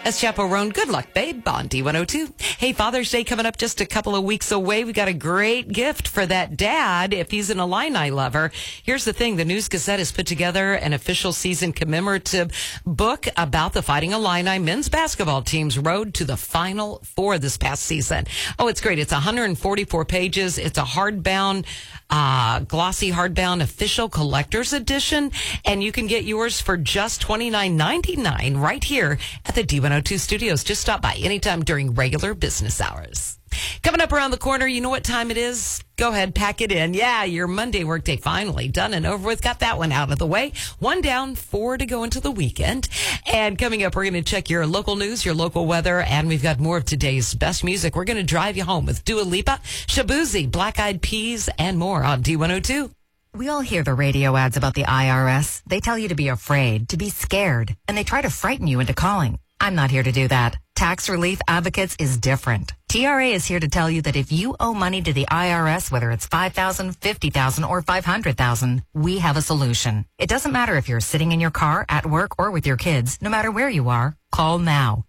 That's Chaperone. Good luck, babe, on D102. Hey, Father's Day coming up just a couple of weeks away. We got a great gift for that dad if he's an Illini lover. Here's the thing. The News Gazette has put together an official season commemorative book about the Fighting Illini men's basketball team's road to the Final Four this past season. Oh, it's great. It's 144 pages. It's a hardbound, glossy hardbound official collector's edition, and you can get yours for just $29.99 right here at the D102 studios. Just stop by anytime during regular business hours. Coming up around the corner, you know what time it is? Go ahead, pack it in. Yeah, your Monday workday finally done and over with. Got that one out of the way. 1 down, 4 to go into the weekend. And coming up, we're going to check your local news, your local weather, and we've got more of today's best music. We're going to drive you home with Dua Lipa, Shabuzi, Black Eyed Peas, and more on D102. We all hear the radio ads about the IRS. They tell you to be afraid, to be scared, and they try to frighten you into calling. I'm not here to do that. Tax Relief Advocates is different. TRA is here to tell you that if you owe money to the IRS, whether it's $5,000, $50,000, or $500,000, we have a solution. It doesn't matter if you're sitting in your car, at work, or with your kids. No matter where you are, call now.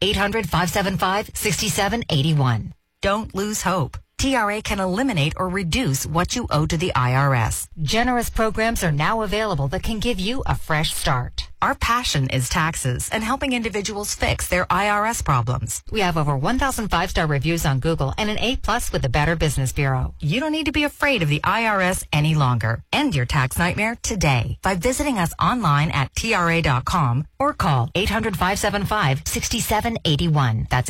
800-575-6781. Don't lose hope. TRA can eliminate or reduce what you owe to the IRS. Generous programs are now available that can give you a fresh start. Our passion is taxes and helping individuals fix their IRS problems. We have over 1,000 5-star reviews on Google and an A+ with the Better Business Bureau. You don't need to be afraid of the IRS any longer. End your tax nightmare today by visiting us online at TRA.com or call 800-575-6781. That's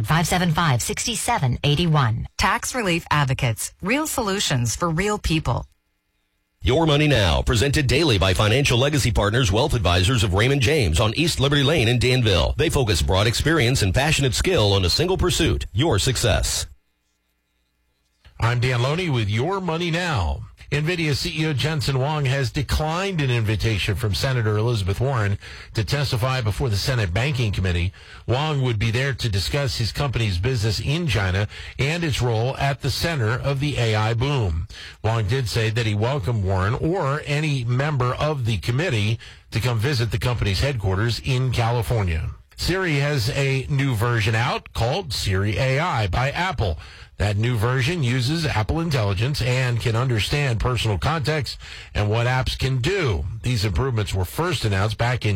800-575-6781. Tax Relief Advocates. Real solutions for real people. Your Money Now, presented daily by Financial Legacy Partners Wealth Advisors of Raymond James on East Liberty Lane in Danville. They focus broad experience and passionate skill on a single pursuit, your success. I'm Dan Loney with Your Money Now. NVIDIA CEO Jensen Huang has declined an invitation from Senator Elizabeth Warren to testify before the Senate Banking Committee. Huang would be there to discuss his company's business in China and its role at the center of the AI boom. Huang did say that he welcomed Warren or any member of the committee to come visit the company's headquarters in California. Siri has a new version out called Siri AI by Apple. That new version uses Apple Intelligence and can understand personal context and what apps can do. These improvements were first announced back in